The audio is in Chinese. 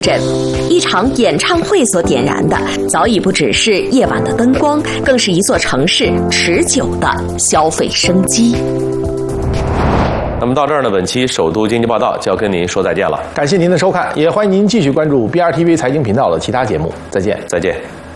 一场演唱会所点燃的，早已不只是夜晚的灯光，更是一座城市持久的消费生机。 那么到这儿呢，本期首都经济报道就要跟您说再见了。 感谢您的收看，也欢迎您继续关注 BRTV 财经频道的其他节目。再见， 再见。